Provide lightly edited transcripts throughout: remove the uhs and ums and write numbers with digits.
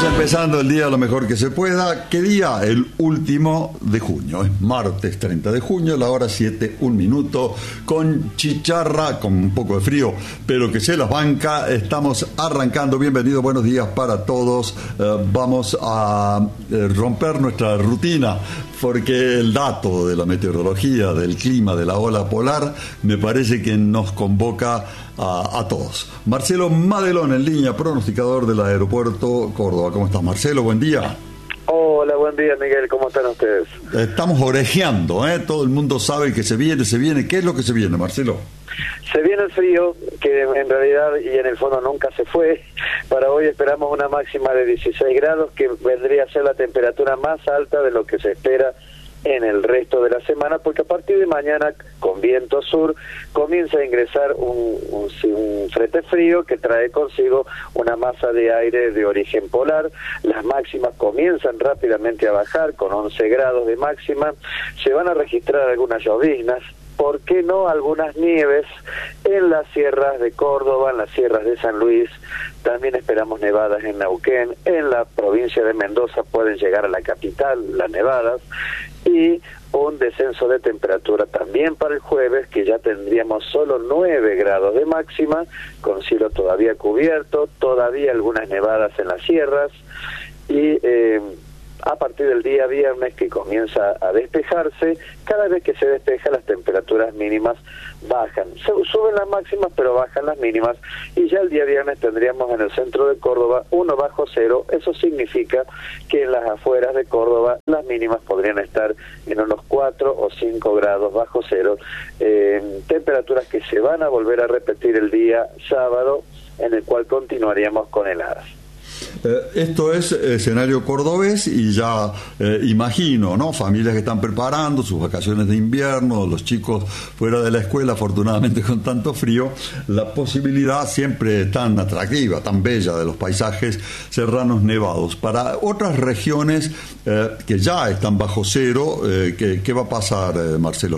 Estamos empezando el día lo mejor que se pueda. ¿Qué día? El último de junio. Es martes 30 de junio, la hora 7, 1 minuto. Con chicharra, con un poco de frío, pero que se las banca. Estamos arrancando. Bienvenidos, buenos días para todos. Vamos a romper nuestra rutina, porque el dato de la meteorología, del clima, de la ola polar, me parece que nos convoca a todos. Marcelo Madelón en línea, pronosticador del aeropuerto Córdoba. ¿Cómo estás, Marcelo? Buen día. Hola, buen día, Miguel. ¿Cómo están ustedes? Estamos orejeando, ¿eh? Todo el mundo sabe que se viene. ¿Qué es lo que se viene, Marcelo? Se viene el frío, que en realidad y en el fondo nunca se fue. Para hoy esperamos una máxima de 16 grados, que vendría a ser la temperatura más alta de lo que se espera en el resto de la semana, porque a partir de mañana, con viento sur, comienza a ingresar un frente frío que trae consigo una masa de aire de origen polar. Las máximas comienzan rápidamente a bajar, con 11 grados de máxima. Se van a registrar algunas lloviznas, ¿por qué no algunas nieves en las sierras de Córdoba, en las sierras de San Luis? También esperamos nevadas en Neuquén, en la provincia de Mendoza pueden llegar a la capital las nevadas, y un descenso de temperatura también para el jueves, que ya tendríamos solo 9 grados de máxima, con cielo todavía cubierto, todavía algunas nevadas en las sierras, y a partir del día viernes, que comienza a despejarse, cada vez que se despeja las temperaturas mínimas bajan. Suben las máximas, pero bajan las mínimas, y ya el día viernes tendríamos en el centro de Córdoba 1 bajo cero. Eso significa que en las afueras de Córdoba las mínimas podrían estar en unos 4 o 5 grados bajo cero. Temperaturas que se van a volver a repetir el día sábado, en el cual continuaríamos con heladas. Esto es escenario cordobés, y ya imagino, ¿no? Familias que están preparando sus vacaciones de invierno, los chicos fuera de la escuela, afortunadamente con tanto frío, la posibilidad siempre tan atractiva, tan bella de los paisajes serranos nevados. Para otras regiones que ya están bajo cero, ¿qué va a pasar, Marcelo?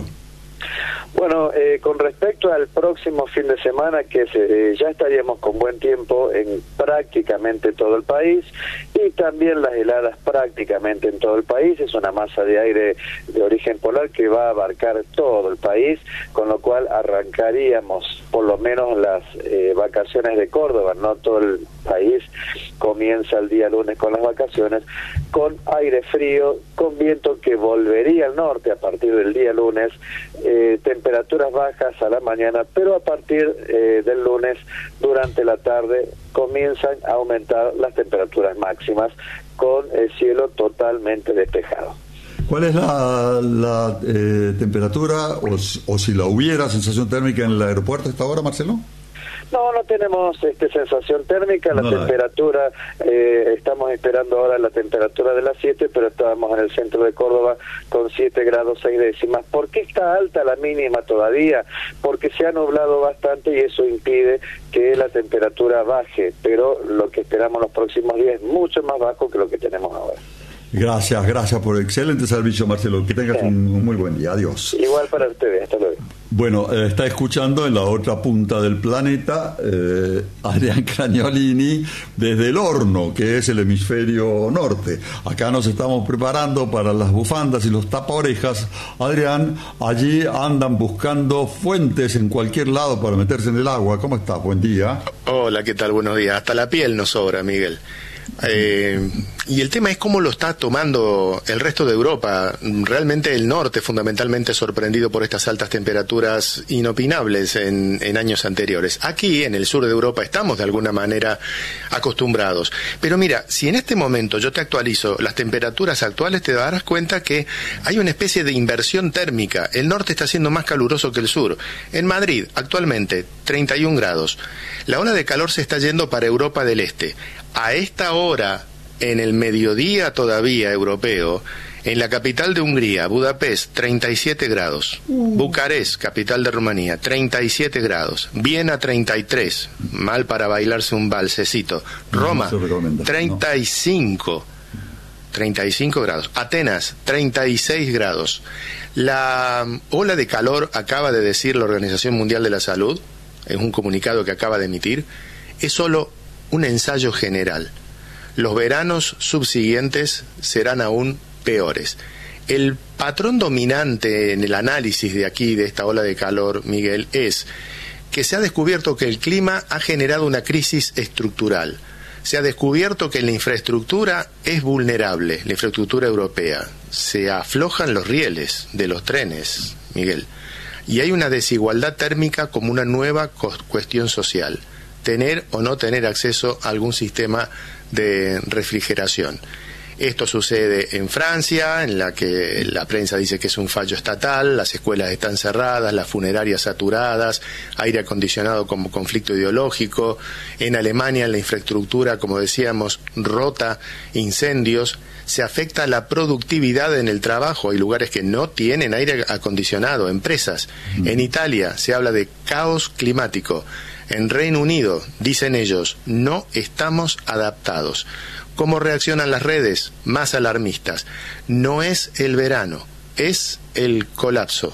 Bueno, con respecto al próximo fin de semana, que ya estaríamos con buen tiempo en prácticamente todo el país, y también las heladas prácticamente en todo el país. Es una masa de aire de origen polar que va a abarcar todo el país, con lo cual arrancaríamos por lo menos las vacaciones de Córdoba. No todo el país comienza el día lunes con las vacaciones, con aire frío, con viento que volvería al norte a partir del día lunes, temperaturas bajas a la mañana, pero a partir del lunes, durante la tarde, comienzan a aumentar las temperaturas máximas, con el cielo totalmente despejado. ¿Cuál es la temperatura, o si la hubiera, sensación térmica en el aeropuerto a esta hora, Marcelo? No tenemos sensación térmica, la temperatura, estamos esperando ahora la temperatura de las 7, pero estábamos en el centro de Córdoba con 7 grados 6 décimas. ¿Por qué está alta la mínima todavía? Porque se ha nublado bastante y eso impide que la temperatura baje, pero lo que esperamos los próximos días es mucho más bajo que lo que tenemos ahora. Gracias por el excelente servicio, Marcelo. Que tengas un muy buen día. Adiós. Igual para ustedes. Hasta luego. Bueno, está escuchando en la otra punta del planeta Adrián Cagnolini desde el horno, que es el hemisferio norte. Acá nos estamos preparando para las bufandas y los tapaorejas. Adrián, allí andan buscando fuentes en cualquier lado para meterse en el agua. ¿Cómo estás? Buen día. Hola, ¿qué tal? Buenos días. Hasta la piel nos sobra, Miguel. Y el tema es cómo lo está tomando el resto de Europa. Realmente el norte, fundamentalmente sorprendido por estas altas temperaturas inopinables en años anteriores. Aquí, en el sur de Europa, estamos de alguna manera acostumbrados. Pero mira, si en este momento yo te actualizo las temperaturas actuales, te darás cuenta que hay una especie de inversión térmica. El norte está siendo más caluroso que el sur. En Madrid, actualmente, 31 grados. La ola de calor se está yendo para Europa del Este. A esta hora, en el mediodía todavía europeo, en la capital de Hungría, Budapest, 37 grados. Bucarest, capital de Rumanía, 37 grados. Viena, 33. Mal para bailarse un valsecito. Roma, 35. 35 grados. Atenas, 36 grados. La ola de calor, acaba de decir la Organización Mundial de la Salud, es un comunicado que acaba de emitir, es solo un ensayo general. los veranos subsiguientes serán aún peores. El patrón dominante en el análisis de aquí, de esta ola de calor, Miguel, es que se ha descubierto que el clima ha generado una crisis estructural. Se ha descubierto que la infraestructura es vulnerable, la infraestructura europea. Se aflojan los rieles de los trenes, Miguel. Y hay una desigualdad térmica como una nueva cuestión social. Tener o no tener acceso a algún sistema de refrigeración. Esto sucede en Francia, en la que la prensa dice que es un fallo estatal, las escuelas están cerradas, las funerarias saturadas, aire acondicionado como conflicto ideológico. En Alemania la infraestructura, como decíamos, rota, incendios. Se afecta la productividad en el trabajo. Hay lugares que no tienen aire acondicionado, empresas. En Italia se habla de caos climático. En Reino Unido, dicen ellos, no estamos adaptados. ¿Cómo reaccionan las redes? Más alarmistas. No es el verano, es el colapso.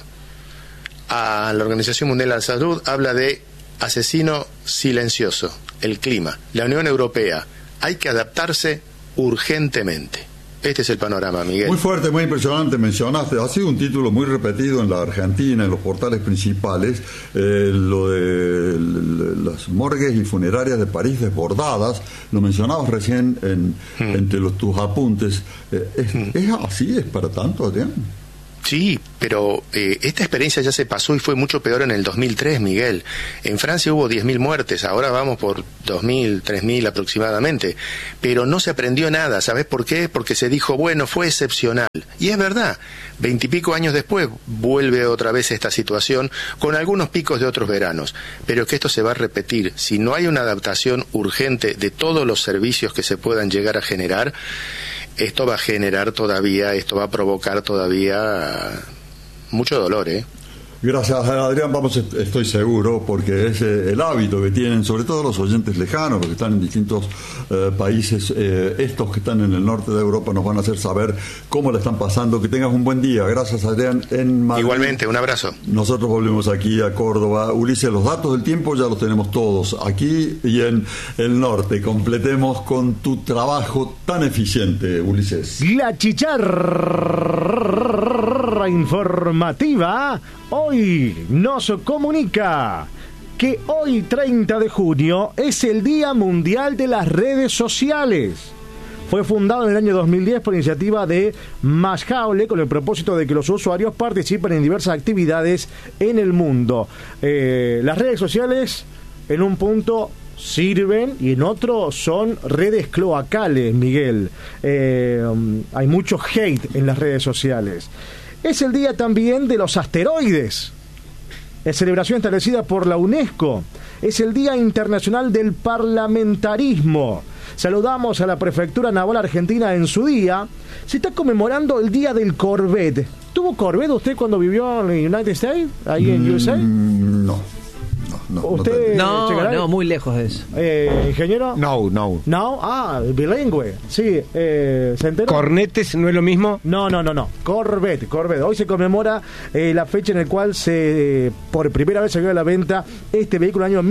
A la Organización Mundial de la Salud habla de asesino silencioso, el clima. La Unión Europea, hay que adaptarse urgentemente. Este es el panorama, Miguel. Muy fuerte, muy impresionante, mencionaste. Ha sido un título muy repetido en la Argentina, en los portales principales, lo de las morgues y funerarias de París desbordadas. Lo mencionabas recién entre tus apuntes. ¿Es así? ¿Es para tanto, Adrián? Sí, pero esta experiencia ya se pasó y fue mucho peor en el 2003, Miguel. En Francia hubo 10.000 muertes, ahora vamos por 2.000, 3.000 aproximadamente. Pero no se aprendió nada, ¿sabes por qué? Porque se dijo, bueno, fue excepcional. Y es verdad, 20 y pico años después vuelve otra vez esta situación con algunos picos de otros veranos. Pero que esto se va a repetir. Si no hay una adaptación urgente de todos los servicios que se puedan llegar a generar, esto va a generar todavía, esto va a provocar todavía mucho dolor, ¿eh? Gracias, Adrián. Estoy seguro, porque es el hábito que tienen, sobre todo los oyentes lejanos, los que están en distintos países, estos que están en el norte de Europa nos van a hacer saber cómo le están pasando. Que tengas un buen día. Gracias, Adrián. En Madrid. Igualmente, un abrazo. Nosotros volvemos aquí a Córdoba. Ulises, los datos del tiempo ya los tenemos todos aquí y en el norte. Completemos con tu trabajo tan eficiente, Ulises. La chicharra informativa hoy nos comunica que hoy, 30 de junio, es el Día Mundial de las Redes Sociales. Fue fundado en el año 2010 por iniciativa de Mashaule con el propósito de que los usuarios participen en diversas actividades en el mundo. Las redes sociales, en un punto, sirven y en otro son redes cloacales, Miguel. Hay mucho hate en las redes sociales. Es el día también de los asteroides. Es celebración establecida por la UNESCO. Es el Día Internacional del Parlamentarismo. Saludamos a la Prefectura Naval Argentina en su día. Se está conmemorando el Día del Corvette. ¿Tuvo Corvette usted cuando vivió en United States? ¿Ahí en USA? No. ¿Usted, no, muy lejos de eso. ¿Ingeniero? No. ¿No? Bilingüe. Sí, ¿se enteró? ¿Cornetes no es lo mismo? No. Corvette. Hoy se conmemora la fecha en la cual por primera vez se dio a la venta este vehículo en el año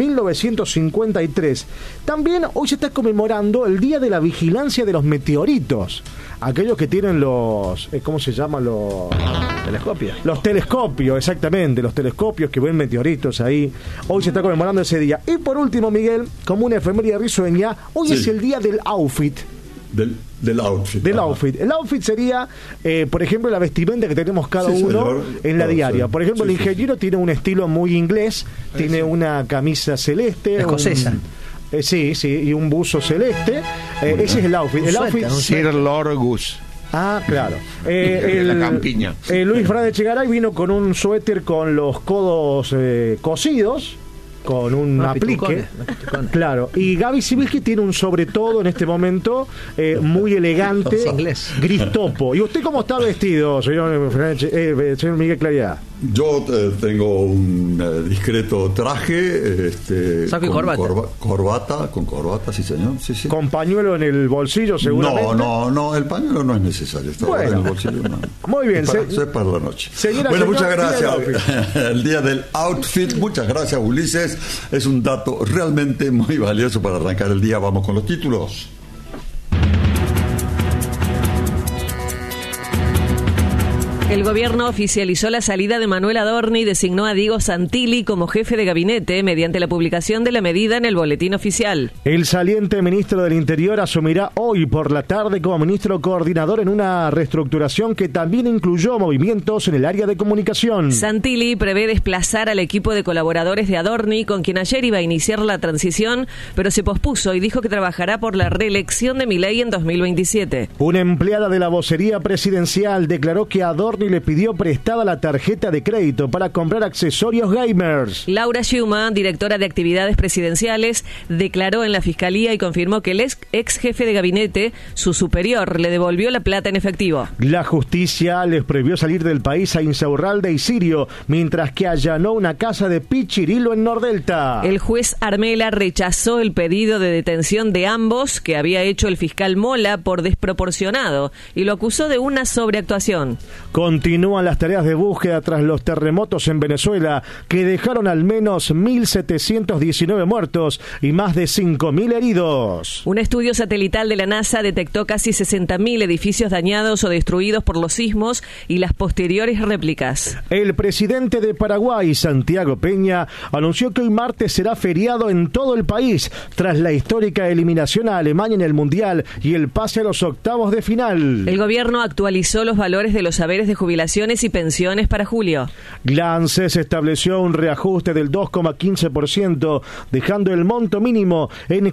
1953. También hoy se está conmemorando el Día de la Vigilancia de los Meteoritos. Aquellos que tienen los... ¿cómo se llama? Los telescopios. Los telescopios, exactamente. Los telescopios que ven meteoritos ahí. Hoy se está conmemorando ese día. Y por último, Miguel, como una efeméride risueña, hoy es el día del outfit. Del outfit. Del outfit. El outfit sería, por ejemplo, la vestimenta que tenemos cada uno en la diaria. Por ejemplo, el ingeniero tiene un estilo muy inglés. Tiene una camisa celeste. Escocesa. Sí, y un buzo celeste. Ese es el outfit. El outfit. Sir Lord Gus. Ah, claro. La campiña. Luis Fernández Chegaray vino con un suéter con los codos cosidos, con un aplique. Claro. Y Gaby Sibilski tiene un sobre todo en este momento muy elegante, gris topo. ¿Y usted cómo está vestido, señor Miguel Claridad? Yo tengo un discreto traje, saco y corbata, con corbata, sí señor, sí. Con pañuelo en el bolsillo, seguramente. No, el pañuelo no es necesario. Bueno, en el bolsillo no. Muy bien. Eso es para la noche. Bueno, muchas gracias. El día del outfit, muchas gracias, Ulises. Es un dato realmente muy valioso para arrancar el día. Vamos con los títulos. El gobierno oficializó la salida de Manuel Adorni y designó a Diego Santilli como jefe de gabinete mediante la publicación de la medida en el boletín oficial. El saliente ministro del Interior asumirá hoy por la tarde como ministro coordinador en una reestructuración que también incluyó movimientos en el área de comunicación. Santilli prevé desplazar al equipo de colaboradores de Adorni, con quien ayer iba a iniciar la transición, pero se pospuso y dijo que trabajará por la reelección de Milei en 2027. Una empleada de la vocería presidencial declaró que Adorni le pidió prestada la tarjeta de crédito para comprar accesorios gamers. Laura Schumann, directora de actividades presidenciales, declaró en la fiscalía y confirmó que el ex jefe de gabinete, su superior, le devolvió la plata en efectivo. La justicia les prohibió salir del país a Insaurralde y Sirio, mientras que allanó una casa de Pichirilo en Nordelta. El juez Armela rechazó el pedido de detención de ambos que había hecho el fiscal Mola por desproporcionado y lo acusó de una sobreactuación. Continúan las tareas de búsqueda tras los terremotos en Venezuela, que dejaron al menos 1.719 muertos y más de 5.000 heridos. Un estudio satelital de la NASA detectó casi 60.000 edificios dañados o destruidos por los sismos y las posteriores réplicas. El presidente de Paraguay, Santiago Peña, anunció que hoy martes será feriado en todo el país, tras la histórica eliminación a Alemania en el Mundial y el pase a los octavos de final. El gobierno actualizó los valores de los saberes de jubilaciones y pensiones para julio. La ANSES estableció un reajuste del 2,15%, dejando el monto mínimo en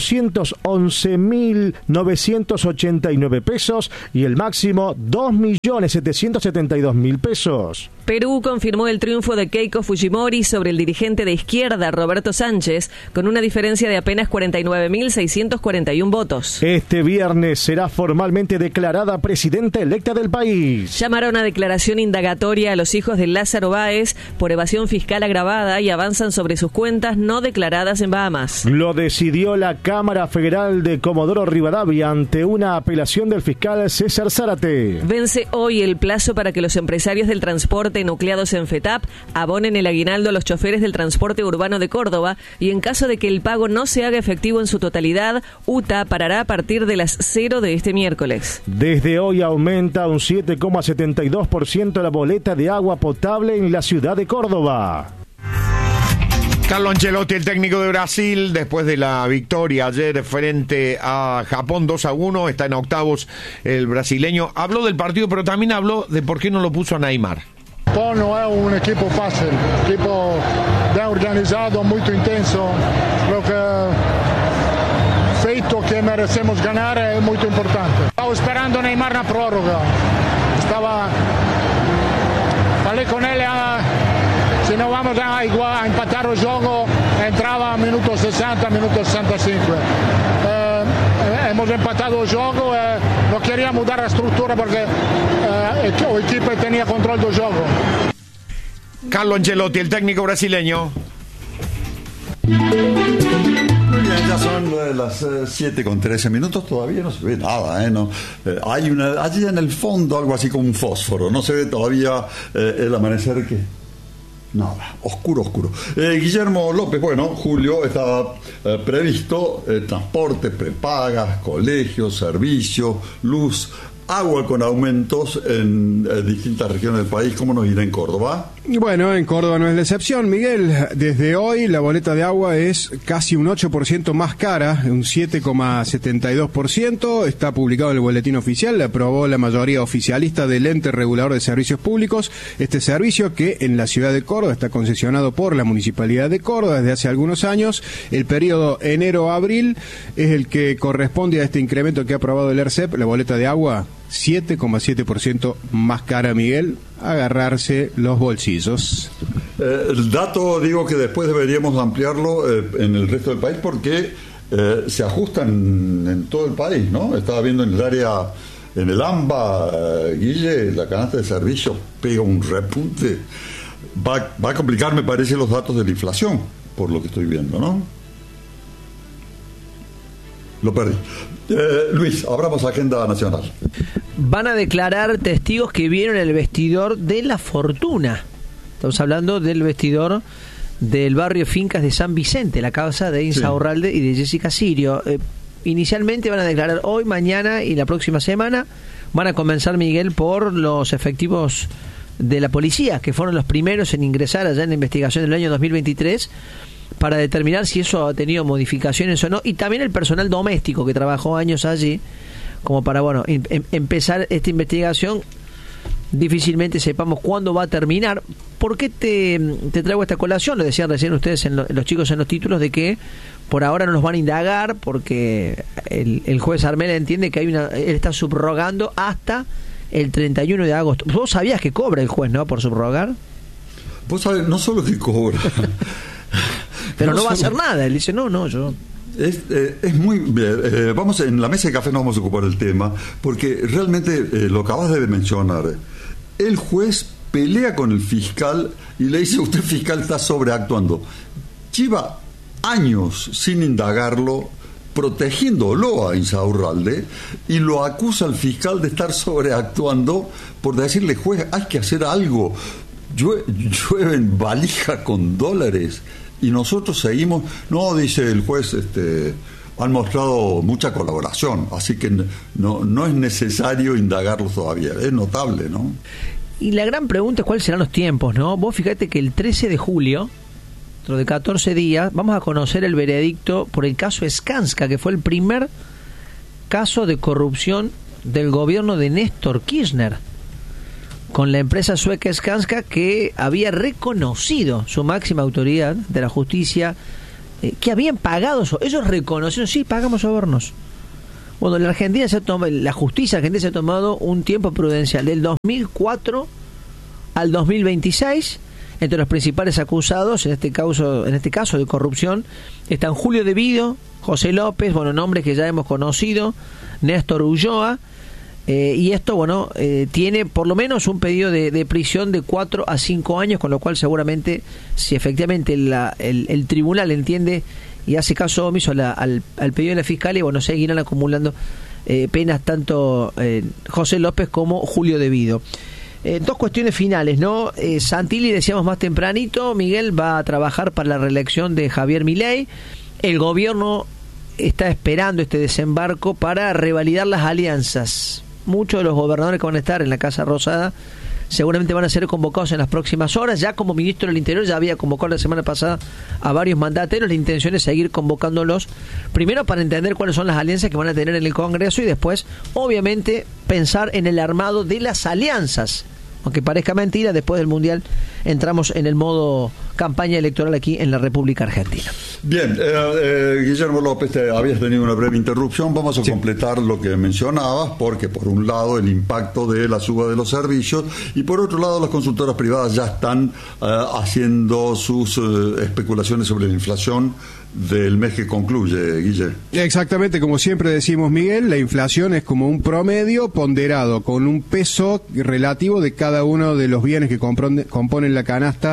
411.989 pesos y el máximo 2.772.000 pesos. Perú confirmó el triunfo de Keiko Fujimori sobre el dirigente de izquierda Roberto Sánchez con una diferencia de apenas 49.641 votos. Este viernes será formalmente declarada presidenta electa del país. Llamaron a declaración indagatoria a los hijos de Lázaro Báez por evasión fiscal agravada y avanzan sobre sus cuentas no declaradas en Bahamas. Lo decidió la Cámara Federal de Comodoro Rivadavia ante una apelación del fiscal César Zárate. Vence hoy el plazo para que los empresarios del transporte nucleados en FETAP abonen el aguinaldo a los choferes del transporte urbano de Córdoba y en caso de que el pago no se haga efectivo en su totalidad, UTA parará a partir de las 0 de este miércoles. Desde hoy aumenta un 7,72% la boleta de agua potable en la ciudad de Córdoba. Carlo Ancelotti, el técnico de Brasil, después de la victoria ayer frente a Japón 2-1, está en octavos el brasileño. Habló del partido, pero también habló de por qué no lo puso a Neymar. Japón no es un equipo fácil, equipo bien organizado, muy intenso. Creo que feito que merecemos ganar es muy importante. Estaba esperando Neymar na prórroga. Falei con él, si no vamos a empatar el juego, entraba a minutos 60, minutos 65. Hemos empatado el juego, no quería mudar la estructura porque el equipo tenía control del juego. Carlo Ancelotti, el técnico brasileño. Muy bien, ya son las 7:13, todavía no se ve nada, ¿no? Hay allí en el fondo algo así como un fósforo, no se ve todavía el amanecer que... Nada, oscuro. Guillermo López, bueno, Julio, estaba previsto transporte, prepagas, colegios, servicios, luz, agua con aumentos en distintas regiones del país. ¿Cómo nos irá en Córdoba? Bueno, en Córdoba no es la excepción, Miguel. Desde hoy la boleta de agua es casi un 8% más cara, un 7,72%. Está publicado en el boletín oficial, le aprobó la mayoría oficialista del ente regulador de servicios públicos. Este servicio que en la ciudad de Córdoba está concesionado por la Municipalidad de Córdoba desde hace algunos años. El periodo enero-abril es el que corresponde a este incremento que ha aprobado el ERCEP, la boleta de agua 7,7% más cara, Miguel. Agarrarse los bolsillos. El dato, digo que después deberíamos ampliarlo en el resto del país porque se ajustan en todo el país, ¿no? Estaba viendo en el área, en el AMBA, Guille, la canasta de servicios pega un repunte. Va a complicar, me parece, los datos de la inflación, por lo que estoy viendo, ¿no? Lo perdí. Luis, abramos agenda nacional. Van a declarar testigos que vieron el vestidor de la fortuna. Estamos hablando del vestidor del barrio Fincas de San Vicente, la casa de Insaurralde y de Jessica Sirio. Inicialmente van a declarar hoy, mañana y la próxima semana. van a comenzar, Miguel, por los efectivos de la policía, que fueron los primeros en ingresar allá en la investigación del año 2023, para determinar si eso ha tenido modificaciones o no, y también el personal doméstico que trabajó años allí, como para, bueno, empezar esta investigación. Difícilmente sepamos cuándo va a terminar. ¿Por qué te traigo esta colación? Lo decían recién ustedes, los chicos en los títulos, de que por ahora no los van a indagar porque el juez Armela entiende que él está subrogando hasta el 31 de agosto. ¿Vos sabías que cobra el juez, no, por subrogar? Vos sabés, no solo que cobra, pero no va a hacer nada. Él dice, no, yo... Es muy... vamos, en la mesa de café nos vamos a ocupar del tema, porque realmente lo acabas de mencionar. El juez pelea con el fiscal y le dice, usted, fiscal, está sobreactuando. Lleva años sin indagarlo, protegiéndolo a Insaurralde, y lo acusa al fiscal de estar sobreactuando por decirle, juez, hay que hacer algo. Llueven valija con dólares y nosotros seguimos. No, dice el juez, han mostrado mucha colaboración, así que no es necesario indagarlos todavía. Es notable, ¿no? Y la gran pregunta es cuáles serán los tiempos, ¿no? Vos fíjate que el 13 de julio, dentro de 14 días, vamos a conocer el veredicto por el caso Skanska, que fue el primer caso de corrupción del gobierno de Néstor Kirchner, con la empresa sueca Skanska, que había reconocido su máxima autoridad de la justicia, que habían pagado, ellos reconocieron, sí, pagamos sobornos. Bueno, la justicia argentina se ha tomado un tiempo prudencial, del 2004 al 2026. Entre los principales acusados en este caso de corrupción están Julio De Vido, José López, bueno, nombres que ya hemos conocido, Néstor Ulloa, y esto, bueno, tiene por lo menos un pedido de prisión de 4 a 5 años, con lo cual seguramente, si efectivamente el tribunal entiende y hace caso omiso al pedido de la fiscalía, bueno, seguirán acumulando penas tanto José López como Julio De Vido. Dos cuestiones finales, ¿no? Santilli, decíamos más tempranito, Miguel va a trabajar para la reelección de Javier Milei. El gobierno está esperando este desembarco para revalidar las alianzas. Muchos de los gobernadores que van a estar en la Casa Rosada seguramente van a ser convocados en las próximas horas. Ya como ministro del Interior ya había convocado la semana pasada a varios mandatarios. La intención es seguir convocándolos, primero para entender cuáles son las alianzas que van a tener en el Congreso, y después, obviamente, pensar en el armado de las alianzas. Aunque parezca mentira, después del Mundial entramos en el modo campaña electoral aquí en la República Argentina. Bien, Guillermo López, habías tenido una breve interrupción. Vamos a completar lo que mencionabas, porque por un lado el impacto de la suba de los servicios, y por otro lado las consultoras privadas ya están haciendo sus especulaciones sobre la inflación del mes que concluye, Guille. Exactamente, como siempre decimos, Miguel, la inflación es como un promedio ponderado con un peso relativo de cada uno de los bienes que componen la canasta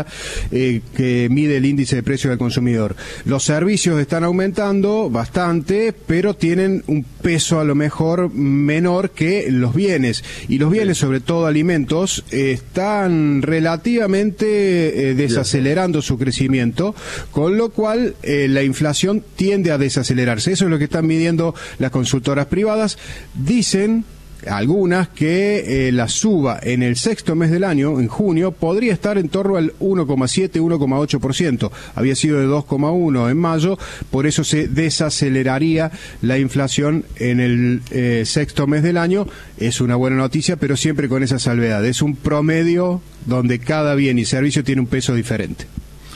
que mide el índice de precio del consumidor. Los servicios están aumentando bastante, pero tienen un peso a lo mejor menor que los bienes, y los bienes, sobre todo alimentos, están relativamente desacelerando su crecimiento, con lo cual la inflación tiende a desacelerarse. Eso es lo que están midiendo las consultoras privadas. Dicen algunas que la suba en el sexto mes del año, en junio, podría estar en torno al 1,7, 1,8%. Había sido de 2,1 en mayo, por eso se desaceleraría la inflación en el sexto mes del año. Es una buena noticia, pero siempre con esa salvedad. Es un promedio donde cada bien y servicio tiene un peso diferente.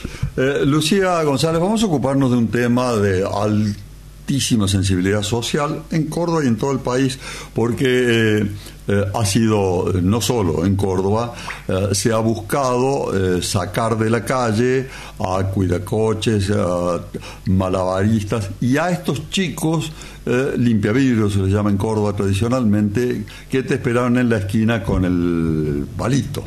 Lucía González, vamos a ocuparnos de un tema de altísima sensibilidad social en Córdoba y en todo el país, porque ha sido, no solo en Córdoba, se ha buscado sacar de la calle a cuidacoches, a malabaristas y a estos chicos limpiavidrios, se les llama en Córdoba tradicionalmente, que te esperaron en la esquina con el palito.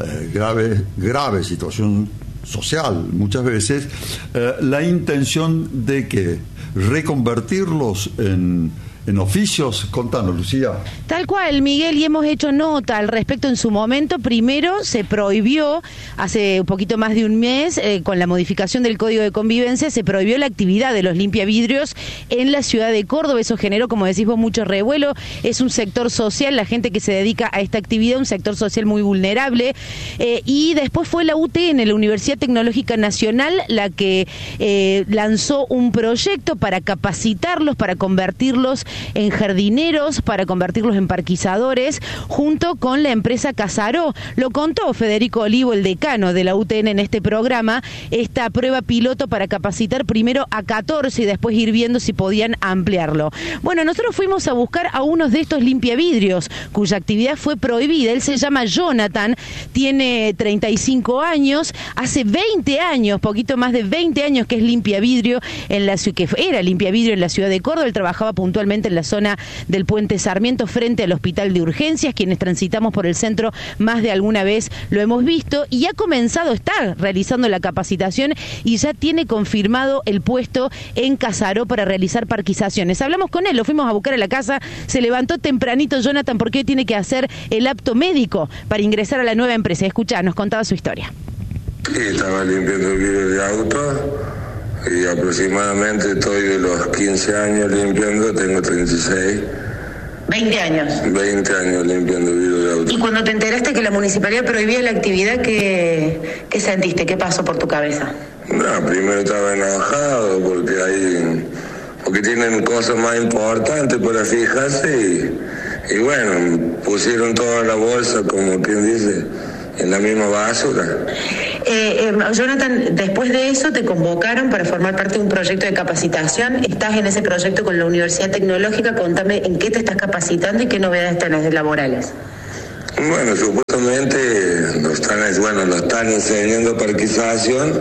Grave situación social, muchas veces, la intención de que reconvertirlos en en oficios. Contanos, Lucía. Tal cual, Miguel, y hemos hecho nota al respecto en su momento. Primero se prohibió, hace un poquito más de un mes, con la modificación del Código de Convivencia, se prohibió la actividad de los limpiavidrios en la ciudad de Córdoba. Eso generó, como decís vos, mucho revuelo. Es un sector social, la gente que se dedica a esta actividad, un sector social muy vulnerable. Y después fue la UTN, la Universidad Tecnológica Nacional, la que lanzó un proyecto para capacitarlos, para convertirlos en jardineros, para convertirlos en parquizadores, junto con la empresa Casaró. Lo contó Federico Olivo, el decano de la UTN, en este programa, esta prueba piloto para capacitar primero a 14 y después ir viendo si podían ampliarlo. Bueno, nosotros fuimos a buscar a uno de estos limpiavidrios, cuya actividad fue prohibida. Él se llama Jonathan, tiene 35 años, hace 20 años, poquito más de 20 años que es limpiavidrio que era limpiavidrio en la ciudad de Córdoba. Él trabajaba puntualmente en la zona del Puente Sarmiento, frente al Hospital de Urgencias. Quienes transitamos por el centro más de alguna vez lo hemos visto, y ha comenzado a estar realizando la capacitación y ya tiene confirmado el puesto en Casaró para realizar parquizaciones. Hablamos con él, lo fuimos a buscar a la casa, se levantó tempranito Jonathan porque hoy tiene que hacer el apto médico para ingresar a la nueva empresa. Escuchá, nos contaba su historia. Sí, estaba limpiando el vidrio de auto y aproximadamente estoy de los 15 años limpiando, tengo 36. 20 años. 20 años limpiando vidrio de auto. Y cuando te enteraste que la municipalidad prohibía la actividad, ¿qué sentiste? ¿Qué pasó por tu cabeza? No, primero estaba enojado porque tienen cosas más importantes para fijarse y bueno, pusieron toda la bolsa, como quien dice, en la misma basura. Jonathan, después de eso te convocaron para formar parte de un proyecto de capacitación. Estás en ese proyecto con la Universidad Tecnológica. Contame en qué te estás capacitando y qué novedades tenés laborales. Bueno, supuestamente lo están enseñando parquización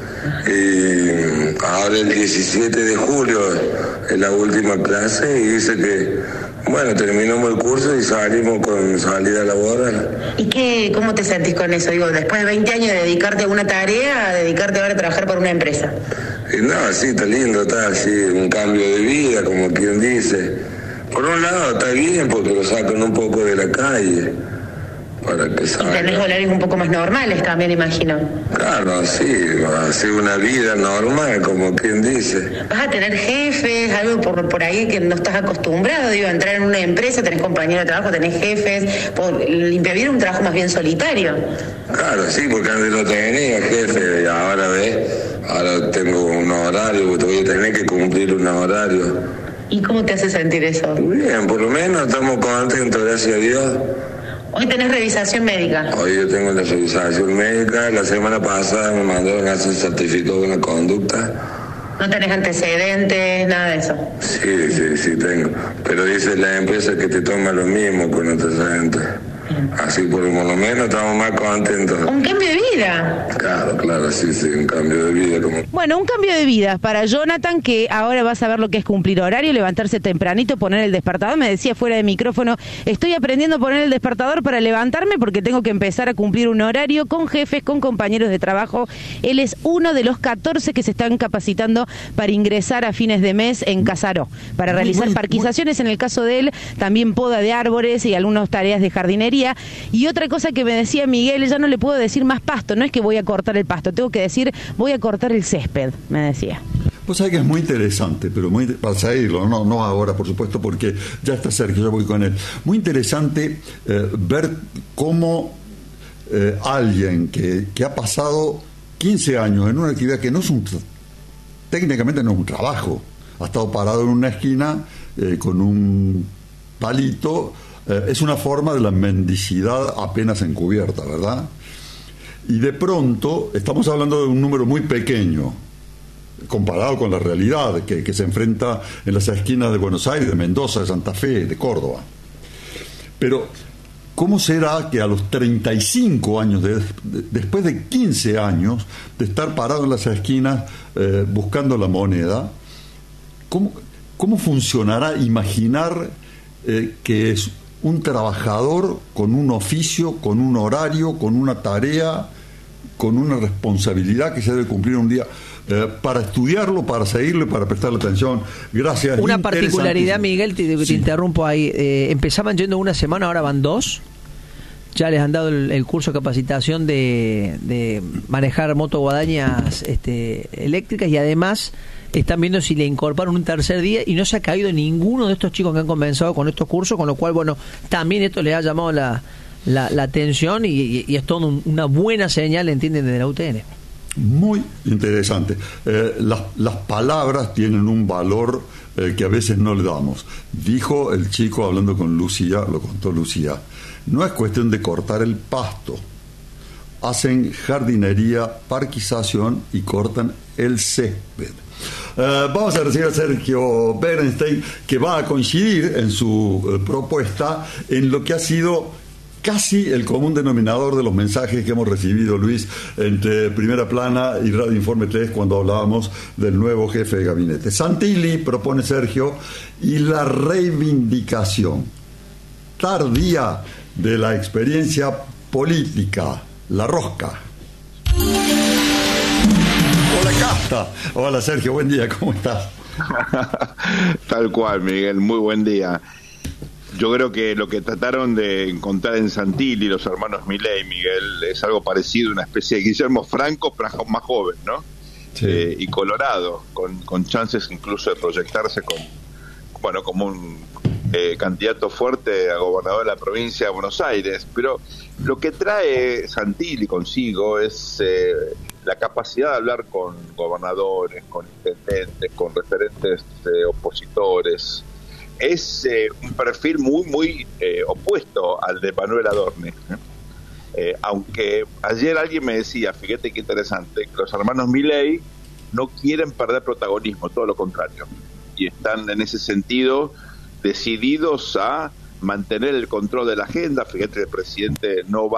y ahora el 17 de julio es la última clase y dice que terminamos el curso y salimos con salida laboral. ¿Y cómo te sentís con eso? Digo, después de 20 años de dedicarte a una tarea, a dedicarte ahora a trabajar para una empresa. No, sí, está lindo, está así, un cambio de vida, como quien dice. Por un lado está bien porque lo sacan un poco de la calle. Para que salga. Y tenés horarios un poco más normales también, imagino. Claro, sí, hacer una vida normal, como quien dice. ¿Vas a tener jefes, algo por ahí que no estás acostumbrado? Digo, entrar en una empresa, tenés compañeros de trabajo, tenés jefes. Limpiavidrio es un trabajo más bien solitario. Claro, sí, porque antes no tenía jefe y ahora tengo un horario, voy a tener que cumplir un horario. ¿Y cómo te hace sentir eso? Bien, por lo menos estamos contentos, gracias a Dios. Hoy tenés revisación médica. Hoy yo tengo la revisación médica. La semana pasada me mandaron a hacer certificado de una conducta. ¿No tenés antecedentes, nada de eso? Sí tengo. Pero dice la empresa que te toma lo mismo con antecedentes. Así por lo menos estamos más contentos. Un cambio de vida. Claro, sí, un cambio de vida. Bueno, un cambio de vida para Jonathan, que ahora va a saber lo que es cumplir horario, levantarse tempranito, poner el despertador. Me decía fuera de micrófono, estoy aprendiendo a poner el despertador para levantarme porque tengo que empezar a cumplir un horario con jefes, con compañeros de trabajo. Él es uno de los 14 que se están capacitando para ingresar a fines de mes en Casaró, para realizar parquizaciones. En el caso de él, también poda de árboles y algunas tareas de jardinería. Y otra cosa que me decía Miguel, ya no le puedo decir más pasto, no es que voy a cortar el pasto, tengo que decir voy a cortar el césped, me decía. Pues sabés que es muy interesante, pero para seguirlo, no ahora por supuesto, porque ya está cerca, yo voy con él. Muy interesante ver cómo alguien que ha pasado 15 años en una actividad que técnicamente no es un trabajo, ha estado parado en una esquina con un palito. Es una forma de la mendicidad apenas encubierta, ¿verdad? Y de pronto estamos hablando de un número muy pequeño comparado con la realidad que se enfrenta en las esquinas de Buenos Aires, de Mendoza, de Santa Fe, de Córdoba. Pero ¿cómo será que a los 35 años, después de 15 años de estar parado en las esquinas buscando la moneda, cómo funcionará imaginar que es un trabajador con un oficio, con un horario, con una tarea, con una responsabilidad que se debe cumplir un día? para estudiarlo, para seguirlo, para prestarle atención. Gracias. Una particularidad, Miguel, te interrumpo ahí. Empezaban yendo una semana, ahora van 2. Ya les han dado el curso de capacitación de manejar motoguadañas eléctricas, y además están viendo si le incorporan un tercer día, y no se ha caído ninguno de estos chicos que han comenzado con estos cursos, con lo cual, bueno, también esto les ha llamado la atención y es todo una buena señal, entienden, desde la UTN. Muy interesante. Las palabras tienen un valor que a veces no le damos. Dijo el chico hablando con Lucía, lo contó Lucía, no es cuestión de cortar el pasto. Hacen jardinería, parquización y cortan el césped. Vamos a recibir a Sergio Bernstein, que va a coincidir en su propuesta en lo que ha sido casi el común denominador de los mensajes que hemos recibido, Luis, entre Primera Plana y Radio Informe 3 cuando hablábamos del nuevo jefe de gabinete. Santilli, propone Sergio, y la reivindicación tardía de la experiencia política, la rosca. Hola, Casta. Hola, Sergio, buen día, ¿cómo estás? Tal cual, Miguel, muy buen día. Yo creo que lo que trataron de encontrar en Santilli los hermanos Milei, Miguel, es algo parecido, una especie de Guillermo Franco, pero más joven, ¿no? Sí. Y colorado, con chances incluso de proyectarse como un candidato fuerte a gobernador de la provincia de Buenos Aires. Pero lo que trae Santilli consigo es la capacidad de hablar con gobernadores, con intendentes, con referentes opositores. Es un perfil muy opuesto al de Manuel Adorni. Aunque ayer alguien me decía, fíjate qué interesante, que los hermanos Milei no quieren perder protagonismo, todo lo contrario. Y están en ese sentido decididos a mantener el control de la agenda. Fíjate, el presidente no va